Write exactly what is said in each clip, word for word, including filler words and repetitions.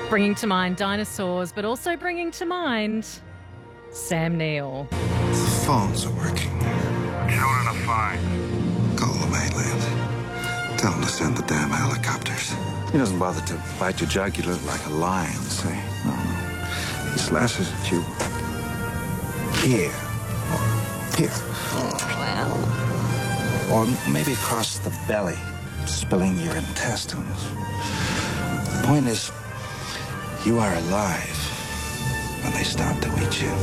Bringing to mind dinosaurs, but also bringing to mind Sam Neill. The phones are working. Children are fine. Call the mainland. Tell them to send the damn helicopters. He doesn't bother to bite your jugular like a lion, say. No, no. He slashes at you. Here. Or here. Well. Or maybe across the belly, spilling your intestines. The point is, you are alive when they start to eat you.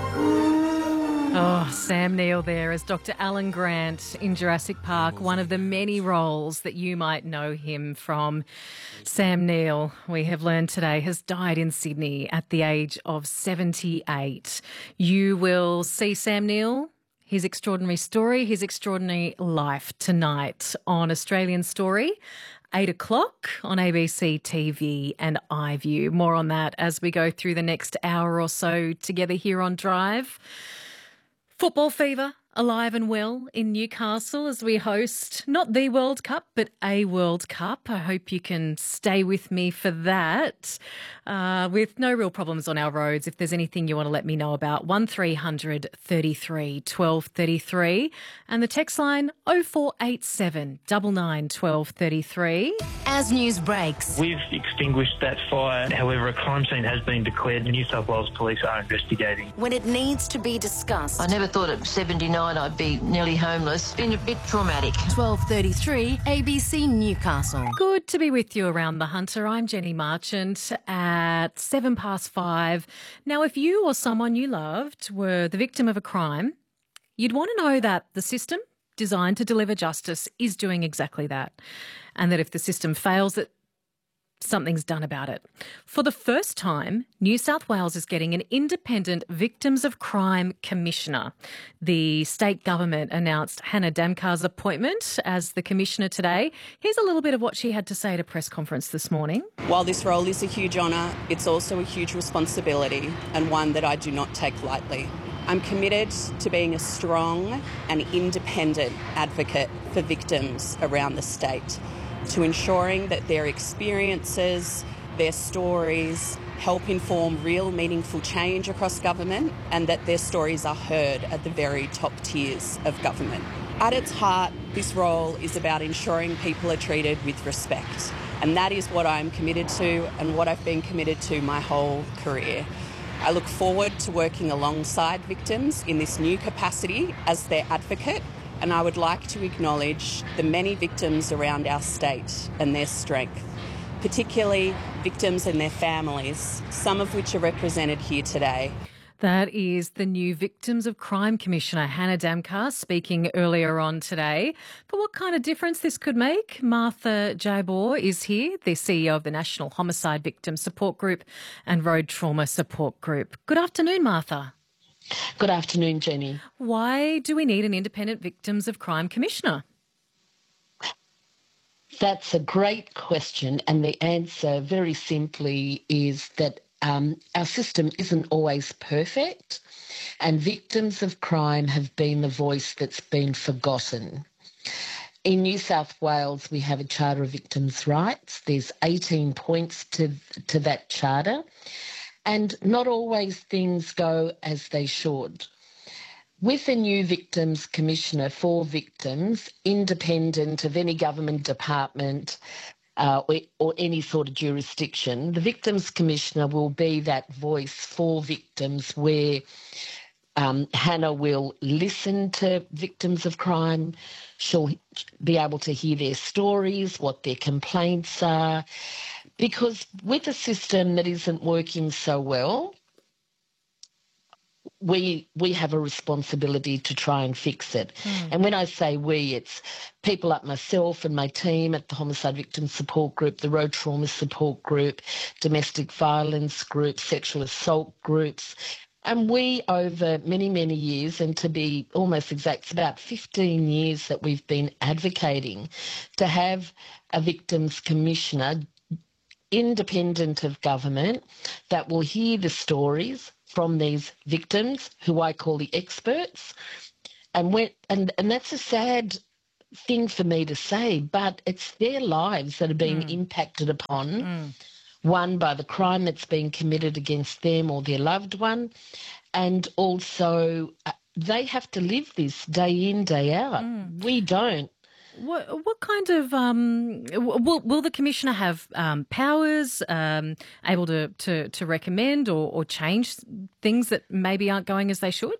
Oh, Sam Neill there as Doctor Alan Grant in Jurassic Park, one of the many roles that you might know him from. Sam Neill, we have learned today, has died in Sydney at the age of seventy-eight. You will see Sam Neill, his extraordinary story, his extraordinary life tonight on Australian Story. Eight o'clock on A B C T V and iView. More on that as we go through the next hour or so together here on Drive. Football fever alive and well in Newcastle as we host not the World Cup but a World Cup. I hope you can stay with me for that uh, with no real problems on our roads. If there's anything you want to let me know about, one three hundred thirty-three twelve thirty-three and the text line oh four eight seven nine nine one two three three. As news breaks. We've extinguished that fire. However, a crime scene has been declared. The New South Wales Police are investigating. When it needs to be discussed. I never thought at seventy-nine I'd be nearly homeless. It's been a bit traumatic. twelve thirty-three A B C Newcastle. Good to be with you around the Hunter. I'm Jenny Marchant at seven past five. Now, if you or someone you loved were the victim of a crime, you'd want to know that the system designed to deliver justice is doing exactly that, and that if the system fails, that something's done about it. For the first time, New South Wales is getting an independent Victims of Crime Commissioner. The state government announced Hannah Damkar's appointment as the Commissioner today. Here's a little bit of what she had to say at a press conference this morning. While this role is a huge honour, it's also a huge responsibility and one that I do not take lightly. I'm committed to being a strong and independent advocate for victims around the state, to ensuring that their experiences, their stories help inform real meaningful change across government and that their stories are heard at the very top tiers of government. At its heart, this role is about ensuring people are treated with respect, and that is what I'm committed to and what I've been committed to my whole career. I look forward to working alongside victims in this new capacity as their advocate, and I would like to acknowledge the many victims around our state and their strength, particularly victims and their families, some of which are represented here today. That is the new Victims of Crime Commissioner, Hannah Damkar, speaking earlier on today. But what kind of difference this could make? Martha Jabor is here, the C E O of the National Homicide Victim Support Group and Road Trauma Support Group. Good afternoon, Martha. Good afternoon, Jenny. Why do we need an independent Victims of Crime Commissioner? That's a great question, and the answer very simply is that um, our system isn't always perfect, and victims of crime have been the voice that's been forgotten. In New South Wales, we have a Charter of Victims' Rights. There's eighteen points to, to that charter, and not always things go as they should. With a new Victims Commissioner for victims, independent of any government department uh, or, or any sort of jurisdiction, the Victims Commissioner will be that voice for victims where um, Hannah will listen to victims of crime. She'll be able to hear their stories, what their complaints are, because with a system that isn't working so well, we we have a responsibility to try and fix it. Mm. And when I say we, it's people like myself and my team at the Homicide Victim Support Group, the Road Trauma Support Group, Domestic Violence Group, Sexual Assault Groups. And we, over many, many years, and to be almost exact, it's about fifteen years that we've been advocating to have a Victims Commissioner independent of government that will hear the stories from these victims, who I call the experts. And when, and, and that's a sad thing for me to say, but it's their lives that are being mm. impacted upon mm. one, by the crime that's been committed against them or their loved one, and also uh, they have to live this day in, day out. Mm. We don't. What, what kind of um, will will the commissioner have um, powers, um, able to, to, to recommend or, or change things that maybe aren't going as they should?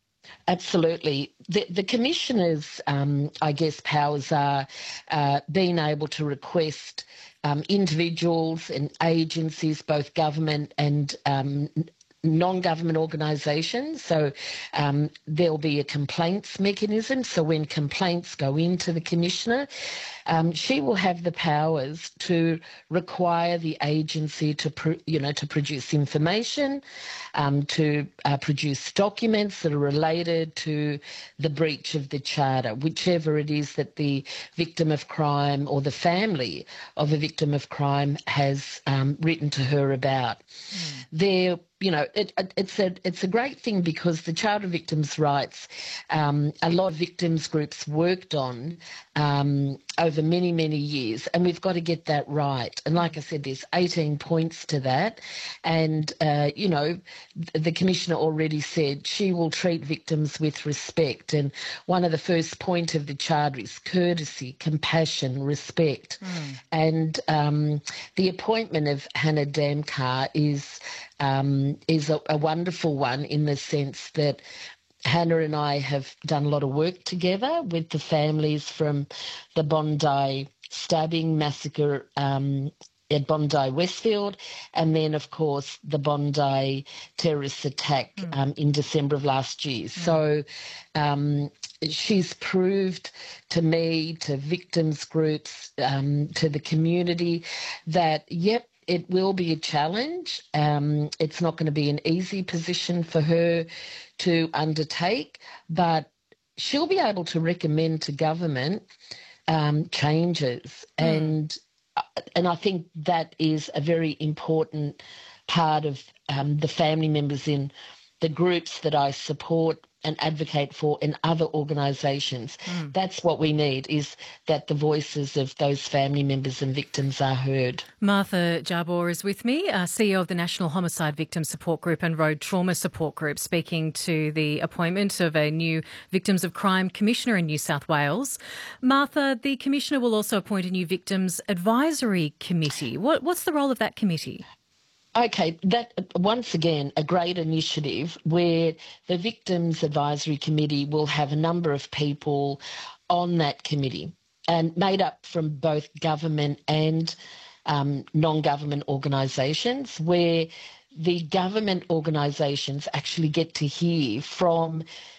Absolutely. The, the commissioner's, um, I guess, powers are uh, being able to request um, individuals and agencies, both government and um, non-government organisations. So um, there'll be a complaints mechanism. So when complaints go into the commissioner, um, she will have the powers to require the agency to, pro- you know, to produce information, um, to uh, produce documents that are related to the breach of the charter, whichever it is that the victim of crime or the family of a victim of crime has um, written to her about. Mm. There You know, it, it, it's a it's a great thing because the Charter of Victims' Rights, um, a lot of victims groups worked on um, over many, many years, and we've got to get that right. And like I said, there's eighteen points to that. And, uh, you know, the Commissioner already said she will treat victims with respect. And one of the first point of the Charter is courtesy, compassion, respect. Mm. And um, the appointment of Hannah Damkar is... Um, is a, a wonderful one in the sense that Hannah and I have done a lot of work together with the families from the Bondi stabbing massacre um, at Bondi Westfield, and then, of course, the Bondi terrorist attack mm. um, in December of last year. Mm. So um, she's proved to me, to victims groups, um, to the community that, yep, it will be a challenge. Um, it's not going to be an easy position for her to undertake, but she'll be able to recommend to government um, changes. Mm. And and I think that is a very important part of um, the family members in the groups that I support and advocate for in other organisations. Mm. That's what we need, is that the voices of those family members and victims are heard. Martha Jabor is with me, uh, C E O of the National Homicide Victim Support Group and Road Trauma Support Group, speaking to the appointment of a new Victims of Crime Commissioner in New South Wales. Martha, the Commissioner will also appoint a new Victims Advisory Committee. What, what's the role of that committee? Okay, that once again a great initiative where the Victims Advisory Committee will have a number of people on that committee and made up from both government and um, non-government organisations, where the government organisations actually get to hear from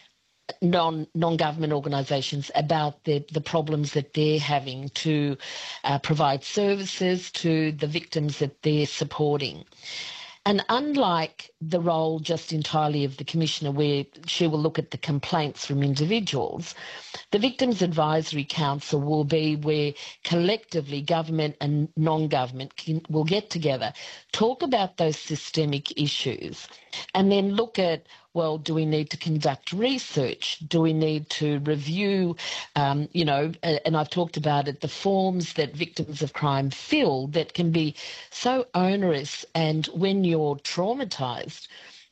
non, non-government organisations about the, the problems that they're having to uh, provide services to the victims that they're supporting. And unlike the role just entirely of the Commissioner, where she will look at the complaints from individuals, the Victims Advisory Council will be where collectively government and non-government can, will get together, talk about those systemic issues, and then look at, well, do we need to conduct research? Do we need to review, um, you know, and I've talked about it, the forms that victims of crime fill that can be so onerous, and when you're traumatised,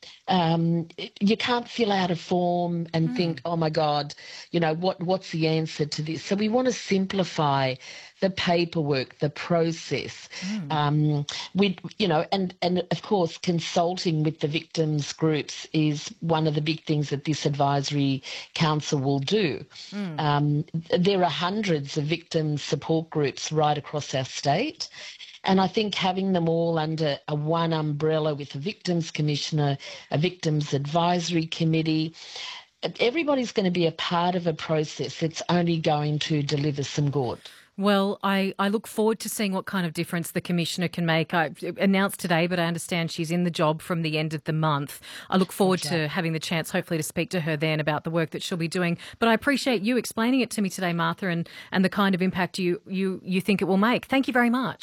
um, you can't fill out a form and mm. think, oh my God, you know, what what's the answer to this? So we want to simplify the paperwork, the process. Mm. Um, we, you know, and, and of course, consulting with the victims groups is one of the big things that this advisory council will do. Mm. Um, there are hundreds of victim support groups right across our state. And I think having them all under a one umbrella with a Victims Commissioner, a Victims Advisory Committee, everybody's going to be a part of a process that's only going to deliver some good. Well, I, I look forward to seeing what kind of difference the Commissioner can make. I announced today, but I understand she's in the job from the end of the month. I look forward okay. to having the chance, hopefully, to speak to her then about the work that she'll be doing. But I appreciate you explaining it to me today, Martha, and, and the kind of impact you, you, you think it will make. Thank you very much.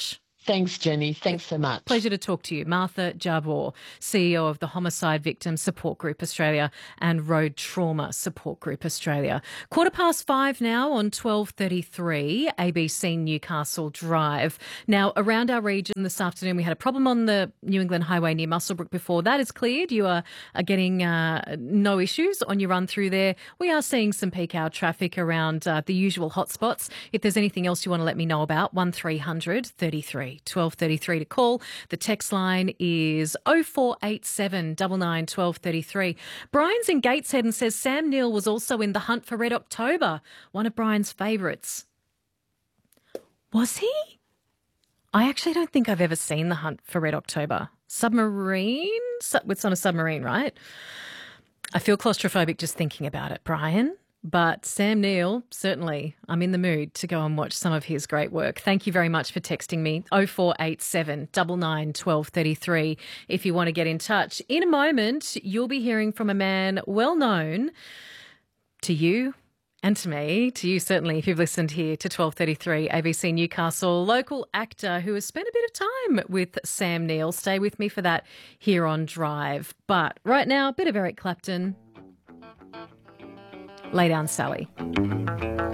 Thanks, Jenny. Thanks so much. Pleasure to talk to you. Martha Jabor, C E O of the Homicide Victim Support Group Australia and Road Trauma Support Group Australia. Quarter past five now on twelve thirty-three A B C Newcastle Drive. Now, around our region this afternoon, we had a problem on the New England Highway near Muswellbrook before. That is cleared. You are, are getting uh, no issues on your run through there. We are seeing some peak hour traffic around uh, the usual hotspots. If there's anything else you want to let me know about, one three hundred thirty-three twelve thirty-three to call. The text line is oh four eight seven nine nine one two three three. Brian's in Gateshead and says Sam Neill was also in The Hunt for Red October, one of Brian's favourites. Was he? I actually don't think I've ever seen The Hunt for Red October. Submarine? It's on a submarine, right? I feel claustrophobic just thinking about it, Brian. But Sam Neill, certainly, I'm in the mood to go and watch some of his great work. Thank you very much for texting me, oh four eight seven nine nine one two three three, if you want to get in touch. In a moment, you'll be hearing from a man well known to you and to me, to you certainly, if you've listened here to twelve thirty-three A B C Newcastle, local actor who has spent a bit of time with Sam Neill. Stay with me for that here on Drive. But right now, a bit of Eric Clapton. Lay Down Sally.